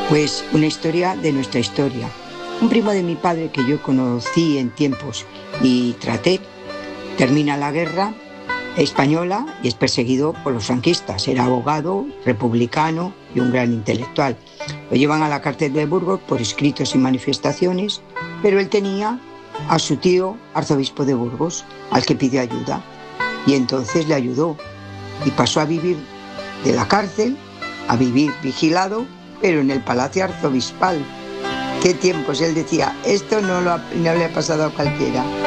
Pues una historia de nuestra historia. Un primo de mi padre que yo conocí en tiempos y traté, termina la guerra española y es perseguido por los franquistas. Era abogado, republicano y un gran intelectual. Lo llevan a la cárcel de Burgos por escritos y manifestaciones, pero él tenía a su tío arzobispo de Burgos, al que pidió ayuda, y entonces le ayudó y pasó a vivir de la cárcel a vivir vigilado, pero en el palacio arzobispal. Qué tiempos, él decía, esto no le ha pasado a cualquiera.